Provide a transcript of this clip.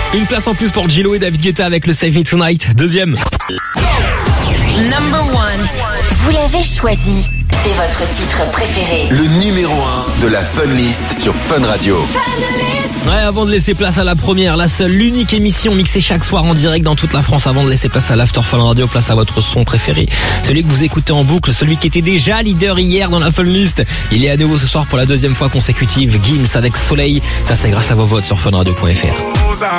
Une place en plus pour Gillo et David Guetta avec le Save Me Tonight. Deuxième. Number 1. Vous l'avez choisi. C'est votre titre préféré. Le numéro 1 de la Fun List sur Fun Radio. Ouais, avant de laisser place à la première, la seule, l'unique émission mixée chaque soir en direct dans toute la France. Avant de laisser place à l'After Fun Radio, place à votre son préféré. Celui que vous écoutez en boucle, celui qui était déjà leader hier dans la Fun List. Il est à nouveau ce soir pour la deuxième fois consécutive. Gims avec Soleil. Ça, c'est grâce à vos votes sur funradio.fr.